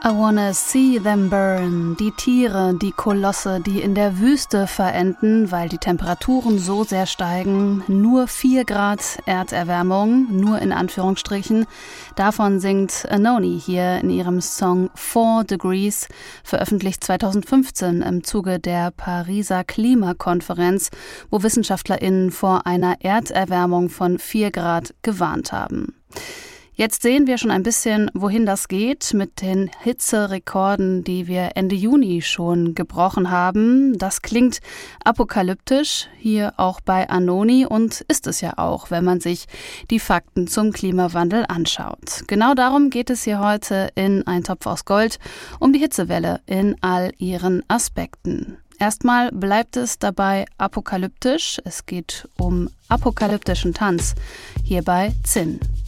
I wanna see them burn. Die Tiere, die Kolosse, die in der Wüste verenden, weil die Temperaturen so sehr steigen. Nur 4 Grad Erderwärmung, nur in Anführungsstrichen. Davon singt Anohni hier in ihrem Song 4 Degrees, veröffentlicht 2015 im Zuge der Pariser Klimakonferenz, wo WissenschaftlerInnen vor einer Erderwärmung von 4 Grad gewarnt haben. Jetzt sehen wir schon ein bisschen, wohin das geht mit den Hitzerekorden, die wir Ende Juni schon gebrochen haben. Das klingt apokalyptisch, hier auch bei Anohni, und ist es ja auch, wenn man sich die Fakten zum Klimawandel anschaut. Genau darum geht es hier heute in Ein Topf aus Gold, um die Hitzewelle in all ihren Aspekten. Erstmal bleibt es dabei apokalyptisch. Es geht um apokalyptischen Tanz hier bei ZIN.